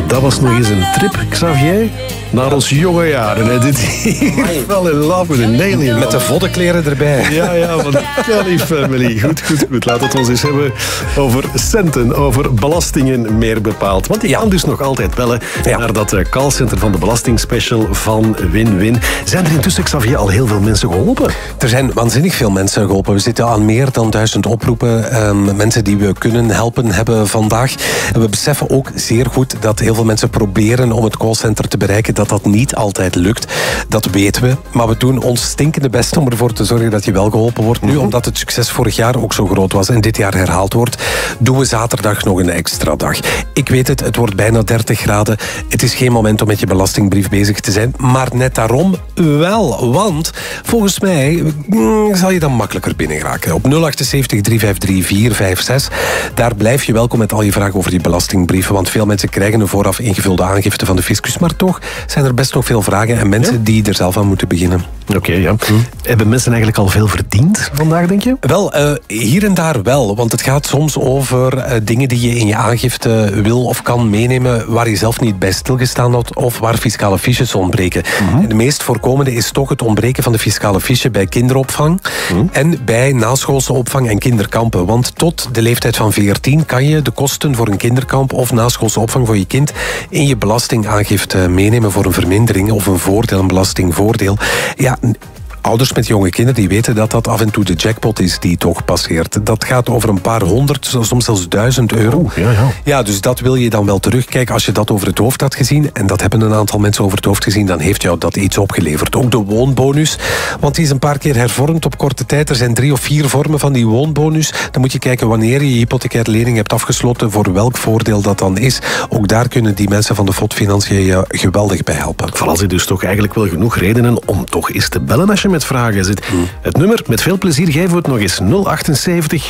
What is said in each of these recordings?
Dat was nog eens een trip, Xavier, naar ons jonge jaren. Hè. Dit hier, Fell in Love with an Alien. Met de voddenkleren erbij. Ja, van de Kelly Family. Goed. Laat het ons eens hebben over centen, over belastingen meer bepaald. Want die kan dus nog altijd bellen naar dat callcenter van de belastingspecial van Win-Win. Zijn er intussen, Xavier, al heel veel mensen geholpen? Er zijn waanzinnig veel mensen geholpen. We zitten aan meer dan 1000 oproepen. Mensen die we kunnen helpen hebben vandaag. En we beseffen ook zeer goed dat heel veel mensen proberen om het callcenter te bereiken, dat niet altijd lukt. Dat weten we. Maar we doen ons stinkende best om ervoor te zorgen dat je wel geholpen wordt. Nu, omdat het succes vorig jaar ook zo groot was en dit jaar herhaald wordt, doen we zaterdag nog een extra dag. Ik weet het wordt bijna 30 graden. Het is geen moment om met je belastingbrief bezig te zijn. Maar net daarom wel. Want volgens mij zal je dan makkelijker binnen geraken. Op 078 353 456. Daar blijf je welkom met al je vragen over die belastingbrieven. Want veel mensen krijgen een vooraf ingevulde aangifte van de fiscus. Maar toch zijn er best nog veel vragen en mensen die er zelf aan moeten beginnen. Oké. Hebben mensen eigenlijk al veel verdiend vandaag, denk je? Wel, hier en daar wel. Want het gaat soms over dingen die je in je aangifte wil of kan meenemen waar je zelf niet bij stilgestaan had of waar fiscale fiches ontbreken. En de meest voorkomende is toch het ontbreken van de fiscale fiche bij kinderopvang en bij naschoolse opvang en kinderkampen. Want tot de leeftijd van 14 kan je de kosten voor een kinderkamp of naschoolse opvang voor je kind in je belastingaangifte meenemen voor een vermindering of een voordeel, een belastingvoordeel. Ja, ouders met jonge kinderen die weten dat dat af en toe de jackpot is die toch passeert. Dat gaat over een paar honderd, soms zelfs 1000 euro. Ja, dus dat wil je dan wel terugkijken als je dat over het hoofd had gezien. En dat hebben een aantal mensen over het hoofd gezien. Dan heeft jou dat iets opgeleverd. Ook de woonbonus. Want die is een paar keer hervormd op korte tijd. Er zijn 3 of 4 vormen van die woonbonus. Dan moet je kijken wanneer je hypothecaire lening hebt afgesloten, voor welk voordeel dat dan is. Ook daar kunnen die mensen van de FOD Financiën je geweldig bij helpen. Vooral zit dus toch eigenlijk wel genoeg redenen om toch eens te bellen als je met vragen zit. Het nummer, met veel plezier geven we het nog eens. 078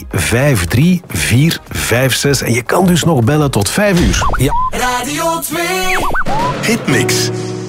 353 456. En je kan dus nog bellen tot 5 uur. Ja. Radio 2 Hitmix.